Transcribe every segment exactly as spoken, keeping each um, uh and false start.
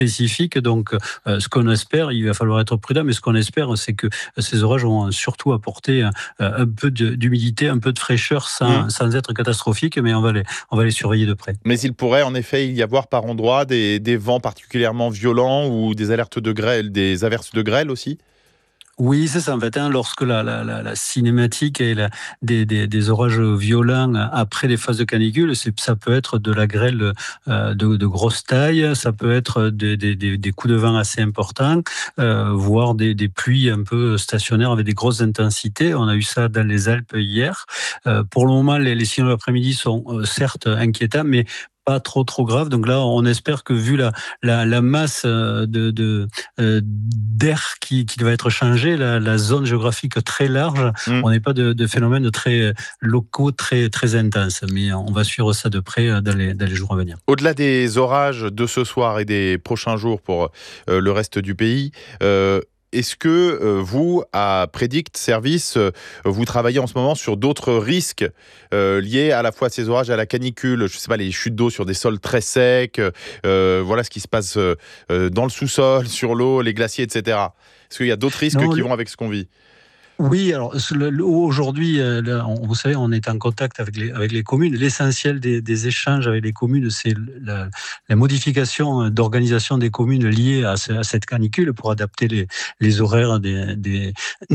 spécifique. Donc, euh, ce qu'on espère, il va falloir être prudent, mais ce qu'on espère, c'est que ces orages vont surtout apporter un, un peu de, d'humidité, un peu de fraîcheur, sans, Mmh. sans être catastrophique, mais on va les, on va les surveiller de près. Mais il pourrait en effet y avoir par endroits des, des vents particulièrement violents ou des alertes de grêle, des averses de grêle aussi. Oui, c'est ça. En fait, hein, lorsque la, la, la, la cinématique et la, des, des, des orages violents après les phases de canicule, c'est, ça peut être de la grêle euh, de, de grosse taille, ça peut être des, des, des, des coups de vent assez importants, euh, voire des, des pluies un peu stationnaires avec des grosses intensités. On a eu ça dans les Alpes hier. Euh, pour le moment, les, les signaux de l'après-midi sont euh, certes inquiétants, mais pas trop trop grave. Donc là, on espère que vu la la, la masse de, de euh, d'air qui, qui va être changée, la, la zone géographique très large, Mmh. on n'est pas de, de phénomènes très locaux très très intenses. Mais on va suivre ça de près dans les dans les jours à venir. Au-delà des orages de ce soir et des prochains jours pour euh, le reste du pays, euh, est-ce que euh, vous, à Predict Service, euh, vous travaillez en ce moment sur d'autres risques euh, liés à la fois à ces orages, à la canicule, je ne sais pas, les chutes d'eau sur des sols très secs, euh, voilà ce qui se passe euh, dans le sous-sol, sur l'eau, les glaciers, et cetera. Est-ce qu'il y a d'autres risques Non, qui le... vont avec ce qu'on vit ? Oui, alors le, le, aujourd'hui, euh, là, on, vous savez, on est en contact avec les, avec les communes. L'essentiel des, des échanges avec les communes, c'est la, la modification d'organisation des communes liées à, ce, à cette canicule pour adapter les, les horaires des, des,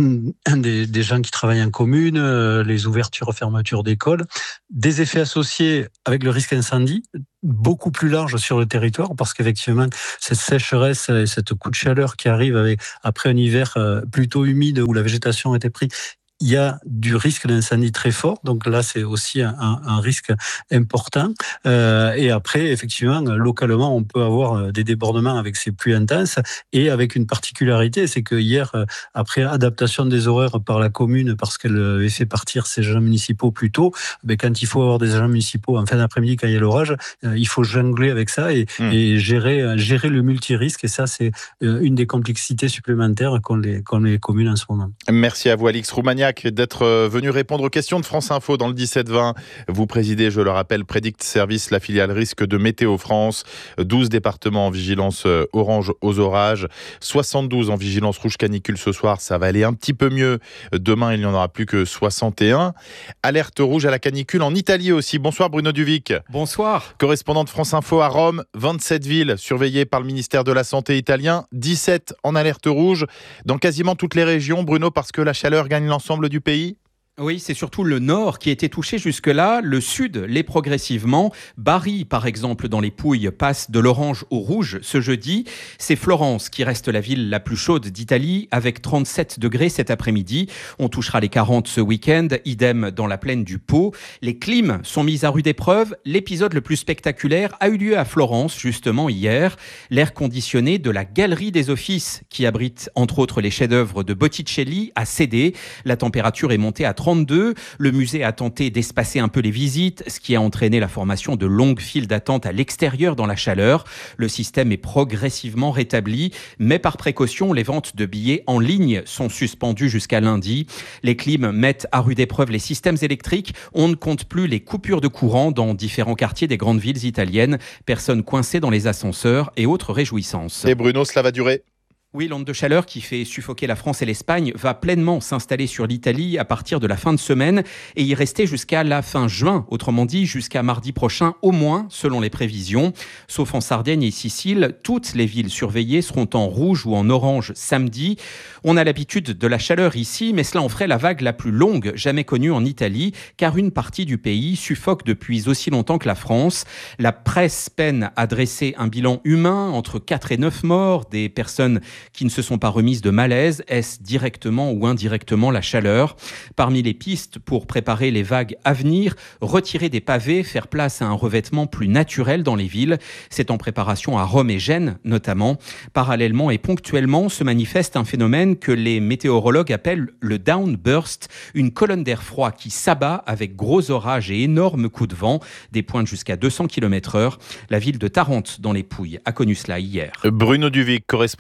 des, des gens qui travaillent en commune, euh, les ouvertures, fermetures d'écoles, des effets associés avec le risque incendie, beaucoup plus large sur le territoire, parce qu'effectivement, cette sécheresse et cette coup de chaleur qui arrive avec, après un hiver euh, plutôt humide où la végétation était prise, il y a du risque d'incendie très fort. Donc là, c'est aussi un, un risque important. Euh, et après, effectivement, localement, on peut avoir des débordements avec ces pluies intenses et avec une particularité, c'est que hier, après adaptation des horaires par la commune, parce qu'elle avait fait partir ses agents municipaux plus tôt, ben, quand il faut avoir des agents municipaux en fin d'après-midi, quand il y a l'orage, il faut jongler avec ça et, mmh. et gérer, gérer le multirisque. Et ça, c'est une des complexités supplémentaires qu'ont les, qu'ont les communes en ce moment. Merci à vous, Alix Roumaniac, d'être venu répondre aux questions de France Info dans le dix-sept vingt. Vous présidez, je le rappelle, Predict Service, la filiale risque de Météo France. douze départements en vigilance orange aux orages, soixante-douze en vigilance rouge canicule ce soir. Ça va aller un petit peu mieux. Demain, il n'y en aura plus que soixante et un. Alerte rouge à la canicule en Italie aussi. Bonsoir Bruno Duvic. Bonsoir. Correspondant de France Info à Rome, vingt-sept villes surveillées par le ministère de la Santé italien, dix-sept en alerte rouge dans quasiment toutes les régions. Bruno, parce que la chaleur gagne l'ensemble du pays ? Oui, c'est surtout le nord qui a été touché jusque-là. Le sud l'est progressivement. Bari, par exemple, dans les Pouilles, passe de l'orange au rouge ce jeudi. C'est Florence qui reste la ville la plus chaude d'Italie, avec trente-sept degrés cet après-midi. On touchera les quarante ce week-end, idem dans la plaine du Pô. Les clims sont mis à rude épreuve. L'épisode le plus spectaculaire a eu lieu à Florence, justement hier. L'air conditionné de la Galerie des Offices, qui abrite entre autres les chefs-d'œuvre de Botticelli, a cédé. La température est montée à trente-deux. Le musée a tenté d'espacer un peu les visites, ce qui a entraîné la formation de longues files d'attente à l'extérieur dans la chaleur. Le système est progressivement rétabli, mais par précaution, les ventes de billets en ligne sont suspendues jusqu'à lundi. Les clims mettent à rude épreuve les systèmes électriques. On ne compte plus les coupures de courant dans différents quartiers des grandes villes italiennes. Personnes coincées dans les ascenseurs et autres réjouissances. Et Bruno, cela va durer ? Oui, l'onde de chaleur qui fait suffoquer la France et l'Espagne va pleinement s'installer sur l'Italie à partir de la fin de semaine et y rester jusqu'à la fin juin, autrement dit jusqu'à mardi prochain au moins, selon les prévisions. Sauf en Sardaigne et Sicile, toutes les villes surveillées seront en rouge ou en orange samedi. On a l'habitude de la chaleur ici, mais cela en ferait la vague la plus longue jamais connue en Italie, car une partie du pays suffoque depuis aussi longtemps que la France. La presse peine à dresser un bilan humain entre quatre et neuf morts, des personnes qui ne se sont pas remises de malaise. Est-ce directement ou indirectement la chaleur ? Parmi les pistes pour préparer les vagues à venir, retirer des pavés, faire place à un revêtement plus naturel dans les villes. C'est en préparation à Rome et Gênes notamment. Parallèlement et ponctuellement se manifeste un phénomène que les météorologues appellent le downburst, une colonne d'air froid qui s'abat avec gros orages et énormes coups de vent, des pointes jusqu'à deux cents kilomètres heure. La ville de Tarente dans les Pouilles a connu cela hier. Bruno Duvic, correspondant de France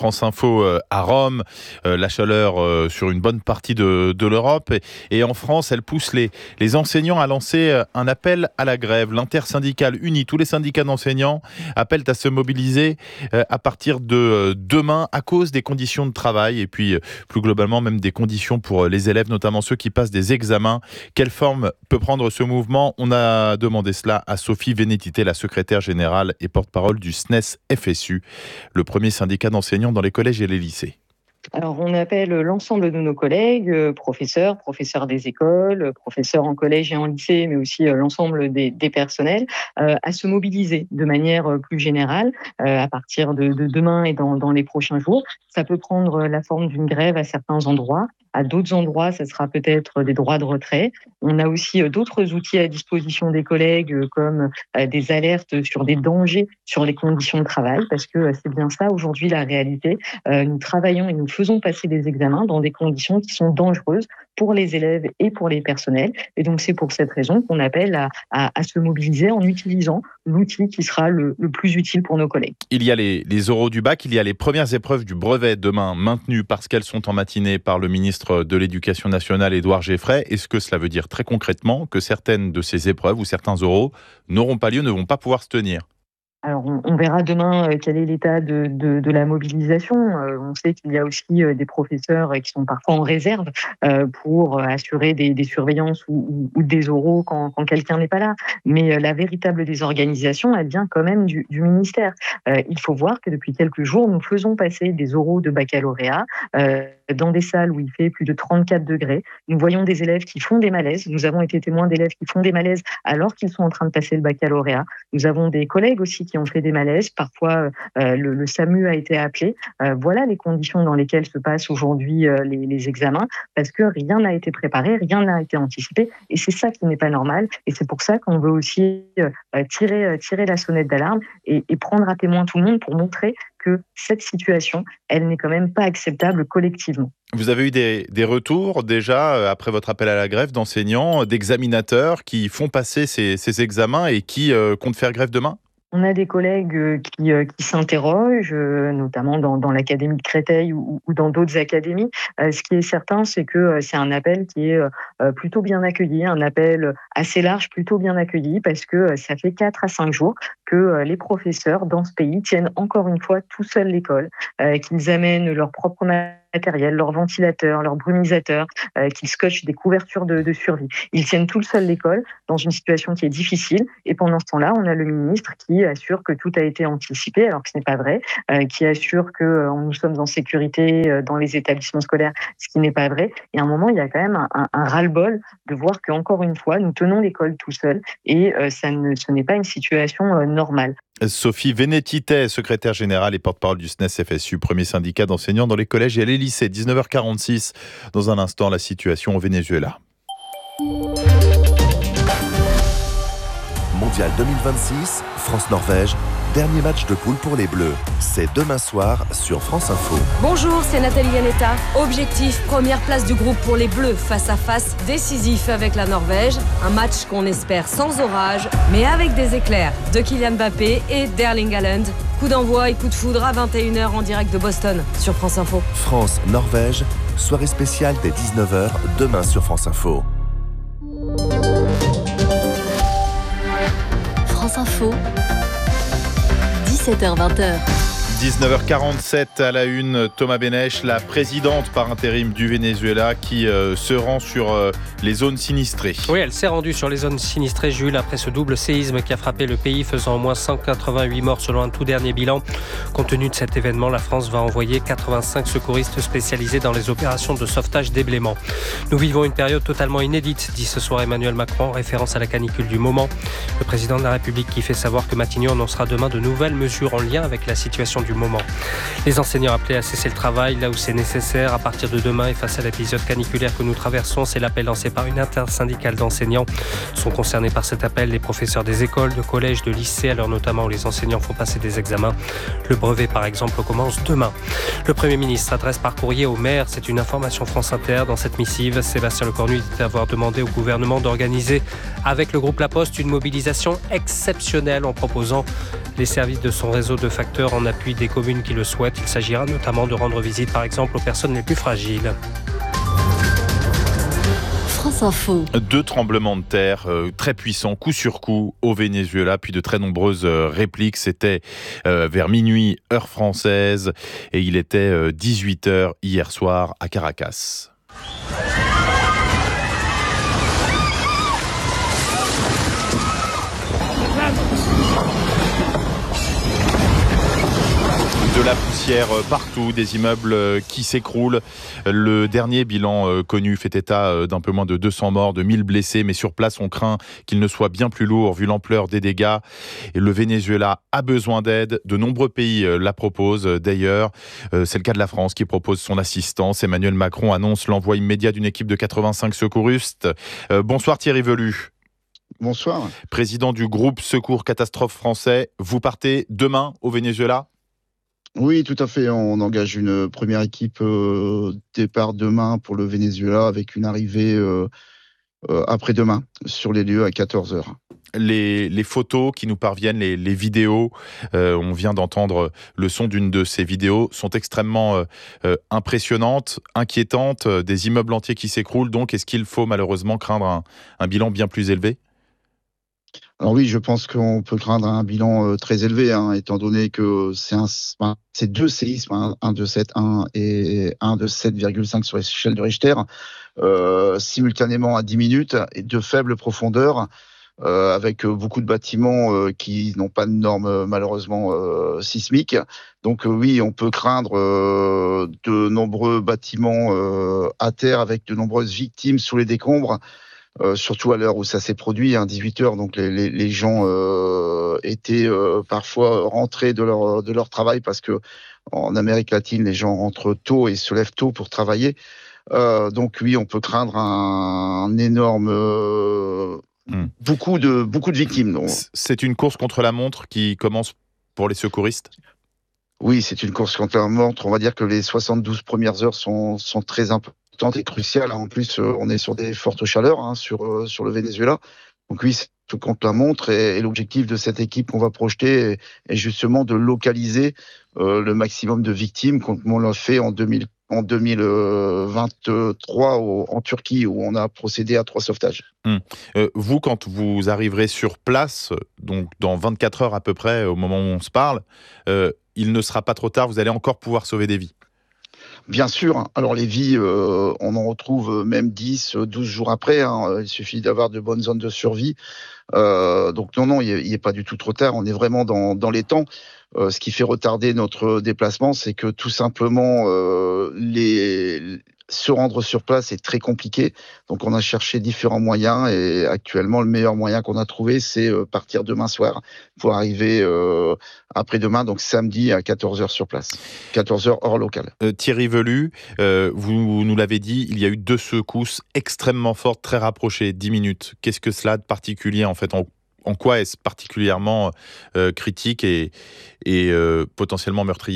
France Info à Rome. La chaleur sur une bonne partie de, de l'Europe. Et, et en France, elle pousse les, les enseignants à lancer un appel à la grève. L'intersyndicale unie, tous les syndicats d'enseignants appellent à se mobiliser à partir de demain à cause des conditions de travail et puis plus globalement même des conditions pour les élèves, notamment ceux qui passent des examens. Quelle forme peut prendre ce mouvement ? On a demandé cela à Sophie Vénétité, la secrétaire générale et porte-parole du S N E S F S U, le premier syndicat d'enseignants dans les collèges et les lycées. Alors, on appelle l'ensemble de nos collègues, euh, professeurs, professeurs des écoles, professeurs en collège et en lycée, mais aussi euh, l'ensemble des, des personnels, euh, à se mobiliser de manière euh, plus générale euh, à partir de, de demain et dans, dans les prochains jours. Ça peut prendre la forme d'une grève à certains endroits. À d'autres endroits, ça sera peut-être des droits de retrait. On a aussi d'autres outils à disposition des collègues, comme des alertes sur des dangers sur les conditions de travail, parce que c'est bien ça aujourd'hui la réalité. Nous travaillons et nous faisons passer des examens dans des conditions qui sont dangereuses pour les élèves et pour les personnels. Et donc, c'est pour cette raison qu'on appelle à, à, à se mobiliser en utilisant l'outil qui sera le, le plus utile pour nos collègues. Il y a les, les oraux du bac, il y a les premières épreuves du brevet demain maintenues parce qu'elles sont en matinée par le ministre de l'Éducation nationale, Édouard Geffray. Est-ce que cela veut dire très concrètement que certaines de ces épreuves ou certains oraux n'auront pas lieu, ne vont pas pouvoir se tenir ? Alors, on, on verra demain euh, quel est l'état de, de, de la mobilisation. Euh, on sait qu'il y a aussi euh, des professeurs qui sont parfois en réserve euh, pour assurer des, des surveillances ou, ou, ou des oraux quand, quand quelqu'un n'est pas là. Mais euh, la véritable désorganisation, elle vient quand même du, du ministère. Euh, il faut voir que depuis quelques jours, nous faisons passer des oraux de baccalauréat euh, dans des salles où il fait plus de trente-quatre degrés. Nous voyons des élèves qui font des malaises. Nous avons été témoins d'élèves qui font des malaises alors qu'ils sont en train de passer le baccalauréat. Nous avons des collègues aussi qui ont fait des malaises. Parfois, euh, le, le SAMU a été appelé. Euh, voilà les conditions dans lesquelles se passent aujourd'hui euh, les, les examens, parce que rien n'a été préparé, rien n'a été anticipé, et c'est ça qui n'est pas normal. Et c'est pour ça qu'on veut aussi euh, tirer, euh, tirer la sonnette d'alarme et, et prendre à témoin tout le monde pour montrer que cette situation, elle n'est quand même pas acceptable collectivement. Vous avez eu des, des retours déjà, après votre appel à la grève, d'enseignants, d'examinateurs qui font passer ces, ces examens et qui euh, comptent faire grève demain ? On a des collègues qui, qui s'interrogent, notamment dans, dans l'Académie de Créteil ou, ou dans d'autres académies. Ce qui est certain, c'est que c'est un appel qui est plutôt bien accueilli, un appel assez large, plutôt bien accueilli, parce que ça fait quatre à cinq jours que les professeurs dans ce pays tiennent encore une fois tout seuls l'école, qu'ils amènent leur propre matériel, leurs ventilateurs, leurs brumisateurs, euh, qu'ils scotchent des couvertures de, de survie. Ils tiennent tout seul l'école dans une situation qui est difficile, et pendant ce temps-là, on a le ministre qui assure que tout a été anticipé, alors que ce n'est pas vrai, euh, qui assure que euh, nous sommes en sécurité euh, dans les établissements scolaires, ce qui n'est pas vrai. Et à un moment, il y a quand même un, un, un ras-le-bol de voir qu'encore une fois, nous tenons l'école tout seul, et euh, ça ne, ce n'est pas une situation euh, normale. Sophie Vénétité, secrétaire générale et porte-parole du S N E S F S U, premier syndicat d'enseignants dans les collèges et les lycées. dix-neuf heures quarante-six, dans un instant, la situation au Venezuela. Mondial deux mille vingt-six, France-Norvège, dernier match de poule pour les Bleus. C'est demain soir sur France Info. Bonjour, c'est Nathalie Yanetta. Objectif, première place du groupe pour les Bleus, face à face décisif avec la Norvège. Un match qu'on espère sans orage, mais avec des éclairs de Kylian Mbappé et d'Erling Haaland. Coup d'envoi et coup de foudre à vingt et une heures en direct de Boston sur France Info. France-Norvège, soirée spéciale dès dix-neuf heures, demain sur France Info. France Info, dix-sept heures vingt. dix-neuf heures quarante-sept à la une, Thomas Benech, la présidente par intérim du Venezuela qui euh, se rend sur euh, les zones sinistrées. Oui, elle s'est rendue sur les zones sinistrées, Jules, après ce double séisme qui a frappé le pays, faisant au moins cent quatre-vingt-huit morts selon un tout dernier bilan. Compte tenu de cet événement, la France va envoyer quatre-vingt-cinq secouristes spécialisés dans les opérations de sauvetage déblaiement. Nous vivons une période totalement inédite, dit ce soir Emmanuel Macron, en référence à la canicule du moment. Le président de la République qui fait savoir que Matignon annoncera demain de nouvelles mesures en lien avec la situation du moment. Les enseignants appelés à cesser le travail là où c'est nécessaire à partir de demain et face à l'épisode caniculaire que nous traversons, c'est l'appel lancé par une intersyndicale d'enseignants. Sont concernés par cet appel les professeurs des écoles, de collèges, de lycées, à l'heure notamment où les enseignants font passer des examens. Le brevet par exemple commence demain. Le Premier ministre s'adresse par courrier aux maires, c'est une information France Inter. Dans cette missive, Sébastien Lecornu dit avoir demandé au gouvernement d'organiser avec le groupe La Poste une mobilisation exceptionnelle en proposant les services de son réseau de facteurs en appui des des communes qui le souhaitent. Il s'agira notamment de rendre visite par exemple aux personnes les plus fragiles. France Info. Deux tremblements de terre euh, très puissants, coup sur coup, au Venezuela, puis de très nombreuses euh, répliques. C'était euh, vers minuit, heure française, et il était euh, dix-huit heures hier soir à Caracas. De la poussière partout, des immeubles qui s'écroulent. Le dernier bilan connu fait état d'un peu moins de deux cents morts, de mille blessés, mais sur place on craint qu'il ne soit bien plus lourd vu l'ampleur des dégâts. Et le Venezuela a besoin d'aide, de nombreux pays la proposent d'ailleurs. C'est le cas de la France qui propose son assistance. Emmanuel Macron annonce l'envoi immédiat d'une équipe de quatre-vingt-cinq secouristes. Bonsoir Thierry Velu. Bonsoir. Président du groupe Secours Catastrophe français, vous partez demain au Venezuela ? Oui, tout à fait. On engage une première équipe euh, départ demain pour le Venezuela avec une arrivée euh, euh, après-demain sur les lieux à quatorze heures. Les, les photos qui nous parviennent, les, les vidéos, euh, on vient d'entendre le son d'une de ces vidéos, sont extrêmement euh, euh, impressionnantes, inquiétantes, euh, des immeubles entiers qui s'écroulent. Donc, est-ce qu'il faut malheureusement craindre un, un bilan bien plus élevé ? Alors oui, je pense qu'on peut craindre un bilan euh, très élevé, hein, étant donné que c'est, un, c'est deux séismes, hein, un de sept virgule un et un de sept virgule cinq sur l'échelle de Richter, euh, simultanément à dix minutes et de faible profondeur, euh, avec beaucoup de bâtiments euh, qui n'ont pas de normes malheureusement euh, sismiques. Donc euh, oui, on peut craindre euh, de nombreux bâtiments euh, à terre avec de nombreuses victimes sous les décombres. Euh, surtout à l'heure où ça s'est produit, hein, dix-huit heures, donc les, les, les gens euh, étaient euh, parfois rentrés de leur, de leur travail parce que en Amérique latine, les gens rentrent tôt et se lèvent tôt pour travailler. Euh, donc oui, on peut craindre un, un énorme... Euh, mmh. beaucoup, de, beaucoup de victimes. Donc. C'est une course contre la montre qui commence pour les secouristes ? Oui, c'est une course contre la montre. On va dire que les soixante-douze premières heures sont, sont très importantes et crucial. En plus, on est sur des fortes chaleurs hein, sur, sur le Venezuela. Donc oui, c'est tout contre la montre. Et, et l'objectif de cette équipe qu'on va projeter est, est justement de localiser euh, le maximum de victimes, comme on l'a fait en, deux mille, en deux mille vingt-trois au, en Turquie, où on a procédé à trois sauvetages. Hum. Euh, vous, quand vous arriverez sur place, donc dans vingt-quatre heures à peu près, au moment où on se parle, euh, il ne sera pas trop tard, vous allez encore pouvoir sauver des vies. Bien sûr. Alors les vies, euh, on en retrouve même dix, douze jours après. Hein. Il suffit d'avoir de bonnes zones de survie. Euh, donc non, non, il n'est pas du tout trop tard. On est vraiment dans, dans les temps. Euh, ce qui fait retarder notre déplacement, c'est que tout simplement, euh, les... se rendre sur place est très compliqué. Donc on a cherché différents moyens et actuellement, le meilleur moyen qu'on a trouvé, c'est partir demain soir pour arriver euh, après-demain, donc samedi à quatorze heures sur place. quatorze heures hors local. Euh, Thierry Velu, euh, vous nous l'avez dit, il y a eu deux secousses extrêmement fortes, très rapprochées, dix minutes. Qu'est-ce que cela de particulier en fait ? En, en quoi est-ce particulièrement euh, critique et, et euh, potentiellement meurtrier ?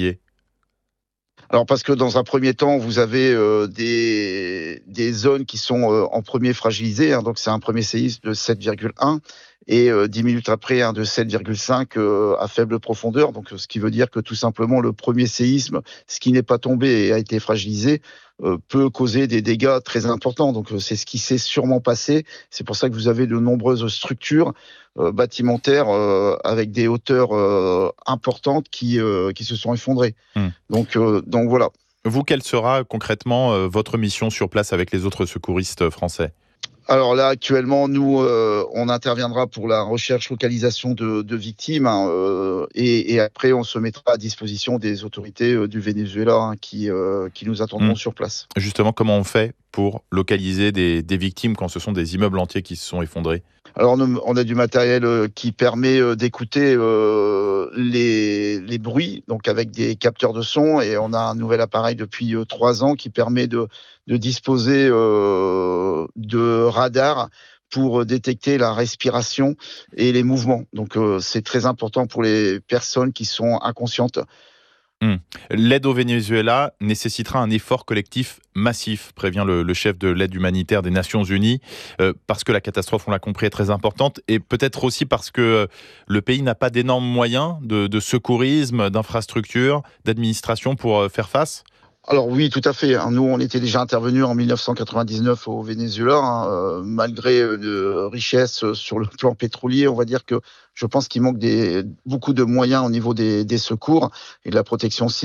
Alors parce que dans un premier temps, vous avez euh, des, des zones qui sont euh, en premier fragilisées, hein, donc c'est un premier séisme de sept virgule un et euh, dix minutes après un de sept virgule cinq euh, à faible profondeur, donc ce qui veut dire que tout simplement le premier séisme, ce qui n'est pas tombé et a été fragilisé, euh, peut causer des dégâts très importants. Donc c'est ce qui s'est sûrement passé. C'est pour ça que vous avez de nombreuses structures euh, bâtimentaires euh, avec des hauteurs euh, importantes qui, euh, qui se sont effondrées. Mmh. Donc, euh, donc voilà. Vous, quelle sera concrètement euh, votre mission sur place avec les autres secouristes français ? Alors là, actuellement, nous, euh, on interviendra pour la recherche, localisation de, de victimes, hein, euh, et, et après, on se mettra à disposition des autorités euh, du Venezuela hein, qui, euh, qui nous attendront mmh. sur place. Justement, comment on fait pour localiser des, des victimes quand ce sont des immeubles entiers qui se sont effondrés ? Alors, on a du matériel qui permet d'écouter euh, les, les bruits, donc avec des capteurs de son, et on a un nouvel appareil depuis euh, trois ans qui permet de, de disposer euh, de radars pour détecter la respiration et les mouvements. Donc, euh, c'est très important pour les personnes qui sont inconscientes. Mmh. L'aide au Venezuela nécessitera un effort collectif massif, prévient le, le chef de l'aide humanitaire des Nations Unies, euh, parce que la catastrophe, on l'a compris, est très importante, et peut-être aussi parce que le pays n'a pas d'énormes moyens de, de secourisme, d'infrastructure, d'administration pour euh, faire face. Alors oui, tout à fait. Nous, on était déjà intervenus en mille neuf cent quatre-vingt-dix-neuf au Venezuela, hein, euh, malgré de richesses sur le plan pétrolier. On va dire que je pense qu'il manque des, beaucoup de moyens au niveau des, des secours et de la protection civile.